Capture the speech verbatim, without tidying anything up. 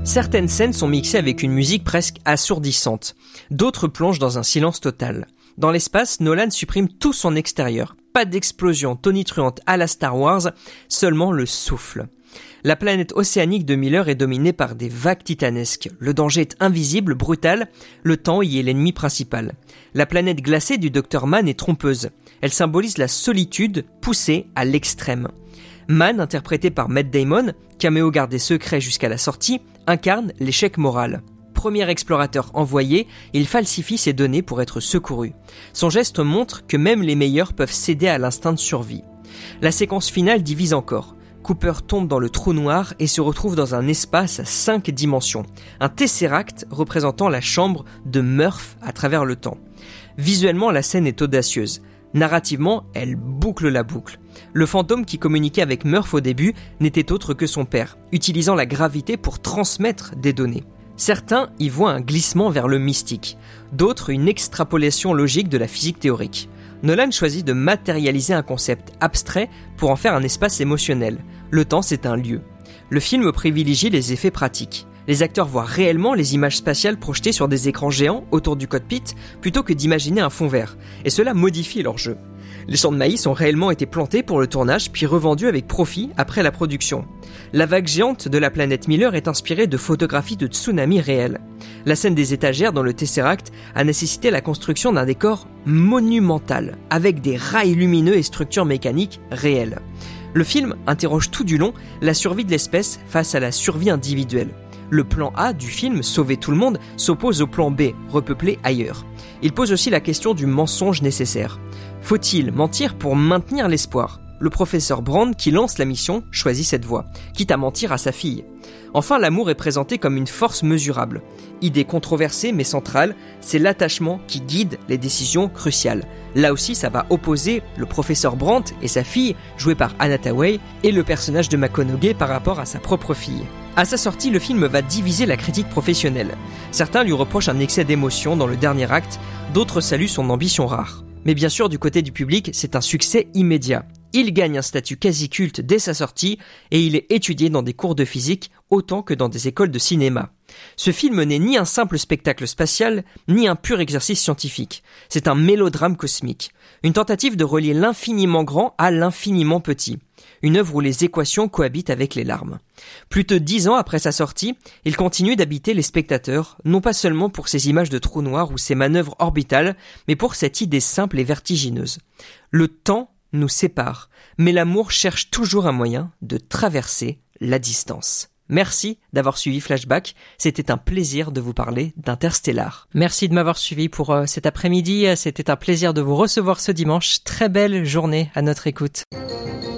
Certaines scènes sont mixées avec une musique presque assourdissante. D'autres plongent dans un silence total. Dans l'espace, Nolan supprime tout son extérieur. Pas d'explosion tonitruante à la Star Wars, seulement le souffle. La planète océanique de Miller est dominée par des vagues titanesques. Le danger est invisible, brutal, le temps y est l'ennemi principal. La planète glacée du docteur Mann est trompeuse. Elle symbolise la solitude poussée à l'extrême. Mann, interprété par Matt Damon, caméo gardé secret jusqu'à la sortie, incarne l'échec moral. Premier explorateur envoyé, il falsifie ses données pour être secouru. Son geste montre que même les meilleurs peuvent céder à l'instinct de survie. La séquence finale divise encore. Cooper tombe dans le trou noir et se retrouve dans un espace à cinq dimensions. Un tesseract représentant la chambre de Murph à travers le temps. Visuellement, la scène est audacieuse. Narrativement, elle boucle la boucle. Le fantôme qui communiquait avec Murph au début n'était autre que son père, utilisant la gravité pour transmettre des données. Certains y voient un glissement vers le mystique, d'autres une extrapolation logique de la physique théorique. Nolan choisit de matérialiser un concept abstrait pour en faire un espace émotionnel. Le temps, c'est un lieu. Le film privilégie les effets pratiques. Les acteurs voient réellement les images spatiales projetées sur des écrans géants autour du cockpit plutôt que d'imaginer un fond vert, et cela modifie leur jeu. Les champs de maïs ont réellement été plantés pour le tournage puis revendus avec profit après la production. La vague géante de la planète Miller est inspirée de photographies de tsunamis réels. La scène des étagères dans le Tesseract a nécessité la construction d'un décor monumental, avec des rails lumineux et structures mécaniques réelles. Le film interroge tout du long la survie de l'espèce face à la survie individuelle. Le plan A du film, Sauver tout le monde, s'oppose au plan B, Repeupler ailleurs. Il pose aussi la question du mensonge nécessaire. Faut-il mentir pour maintenir l'espoir ? Le professeur Brand, qui lance la mission, choisit cette voie, quitte à mentir à sa fille. Enfin, l'amour est présenté comme une force mesurable. Idée controversée mais centrale, c'est l'attachement qui guide les décisions cruciales. Là aussi, ça va opposer le professeur Brandt et sa fille, jouée par Anna Thaoué, et le personnage de McConaughey par rapport à sa propre fille. À sa sortie, le film va diviser la critique professionnelle. Certains lui reprochent un excès d'émotion dans le dernier acte, d'autres saluent son ambition rare. Mais bien sûr, du côté du public, c'est un succès immédiat. Il gagne un statut quasi culte dès sa sortie et il est étudié dans des cours de physique autant que dans des écoles de cinéma. Ce film n'est ni un simple spectacle spatial, ni un pur exercice scientifique. C'est un mélodrame cosmique. Une tentative de relier l'infiniment grand à l'infiniment petit. Une œuvre où les équations cohabitent avec les larmes. Plus de dix ans après sa sortie, il continue d'habiter les spectateurs, non pas seulement pour ses images de trous noirs ou ses manœuvres orbitales, mais pour cette idée simple et vertigineuse. Le temps nous sépare, mais l'amour cherche toujours un moyen de traverser la distance. Merci d'avoir suivi Flashback, c'était un plaisir de vous parler d'Interstellar. Merci de m'avoir suivi pour euh, cet après-midi, c'était un plaisir de vous recevoir ce dimanche. Très belle journée à notre écoute.